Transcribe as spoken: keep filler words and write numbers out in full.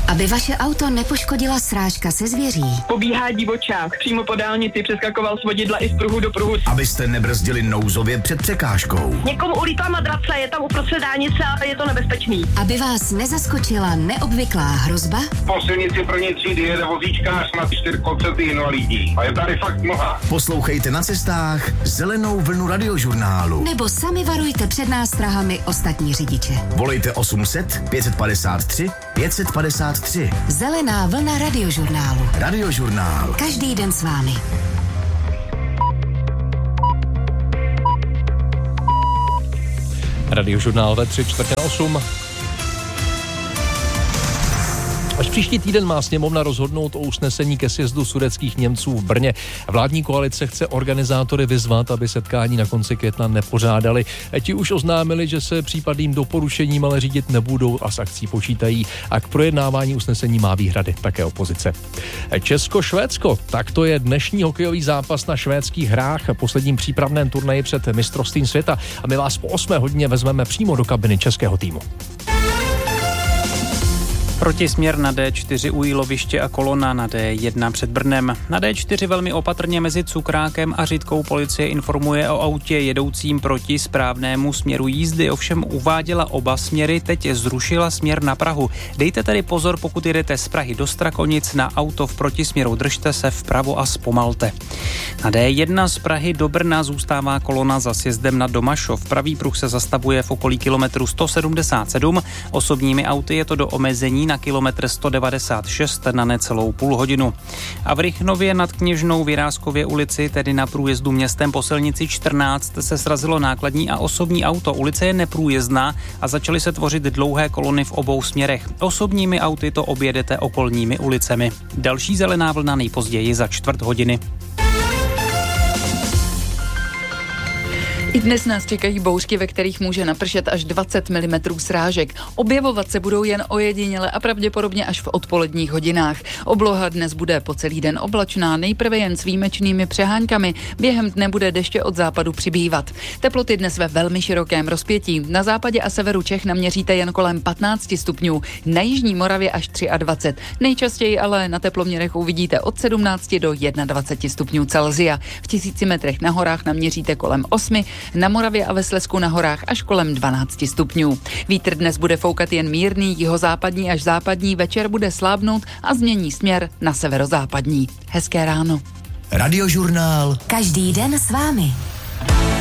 Aby vaše auto nepoškodila srážka se zvěří. Pobíhá divočák, přímo po dálnici přeskakoval z vodidla i z pruhu do pruhu. Abyste nebrzdili nouzově před překážkou. Někomu ulítla madrace, je tam uprostřed dálnice a je to nebezpečný. Aby vás nezaskočila neobvyklá hrozba. Po silnici první třídy jede vozíčkář na čtyřkolce invalidní. A je tady fakt mnoha. Poslouchejte na cestách Zelenou vlnu radiožurnálu. Nebo sami varujte před nástrahami ostatní řidiče. Volejte osm set pět padesát tři pět padesát tři. Zelená vlna radiožurnálu. Radiožurnál. Každý den s vámi. Radiožurnál ve tři čtvrtě na osm. Až příští týden má sněmovna rozhodnout o usnesení ke sjezdu sudetských Němců v Brně. Vládní koalice chce organizátory vyzvat, aby setkání na konci května nepořádali. Ti už oznámili, že se případným doporušením ale řídit nebudou a s akcí počítají. A k projednávání usnesení má výhrady také opozice. Česko-Švédsko, tak to je dnešní hokejový zápas na švédských hrách, posledním přípravném turnaji před mistrovstvím světa. A my vás po osmé hodině vezmeme přímo do kabiny českého týmu. Protisměr na D čtyři u Jíloviště a kolona na D jedna před Brnem. Na D čtyři velmi opatrně mezi Cukrákem a Řitkou policie informuje o autě jedoucím proti správnému směru jízdy, ovšem uváděla oba směry, teď zrušila směr na Prahu. Dejte tedy pozor, pokud jedete z Prahy do Strakonic na auto v protisměru, držte se vpravo a zpomalte. Na D jedna z Prahy do Brna zůstává kolona za sjezdem na Domašov. Pravý pruh se zastavuje v okolí kilometru sto sedmdesát sedm, osobními auty je to do omezení na kilometr sto devadesát šest na necelou půl hodinu. A v Rychnově nad Kněžnou v Jiráskově ulici, tedy na průjezdu městem po silnici čtrnáct, se srazilo nákladní a osobní auto. Ulice je neprůjezdná a začaly se tvořit dlouhé kolony v obou směrech. Osobními auty to objedete okolními ulicemi. Další zelená vlna nejpozději za čtvrt hodiny. I dnes nás čekají bouřky, ve kterých může napršet až dvacet milimetrů srážek. Objevovat se budou jen ojediněle a pravděpodobně až v odpoledních hodinách. Obloha dnes bude po celý den oblačná, nejprve jen s výjimečnými přeháňkami. Během dne bude deště od západu přibývat. Teploty dnes ve velmi širokém rozpětí. Na západě a severu Čech naměříte jen kolem patnáct stupňů, na jižní Moravě až dvacet tři. Nejčastěji ale na teploměrech uvidíte od sedmnáct do dvacet jedna stupňů Celsia. V tisíci metrech na horách naměříte kolem osmi, na Moravě a ve Slezsku na horách až kolem dvanáct stupňů. Vítr dnes bude foukat jen mírný, jihozápadní až západní, večer bude slábnout a změní směr na severozápadní. Hezké ráno. Radiožurnál. Každý den s vámi.